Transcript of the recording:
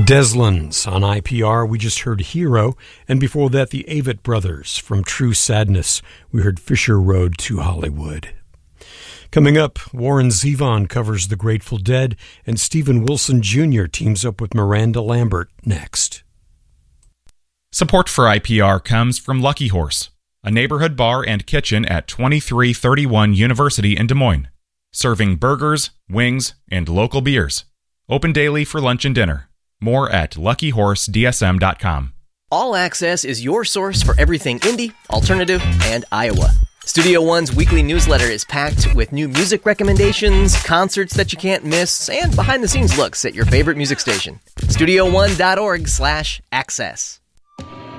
Deslins on IPR. We just heard Hero, and before that, the Avett Brothers from True Sadness. We heard Fisher Road to Hollywood. Coming up, Warren Zevon covers The Grateful Dead, and Stephen Wilson Jr. teams up with Miranda Lambert next. Support for IPR comes from Lucky Horse, a neighborhood bar and kitchen at 2331 University in Des Moines, serving burgers, wings, and local beers. Open daily for lunch and dinner. More at luckyhorsedsm.com. All Access is your source for everything indie, alternative, and Iowa. Studio One's weekly newsletter is packed with new music recommendations, concerts that you can't miss, and behind-the-scenes looks at your favorite music station. StudioOne.org/access.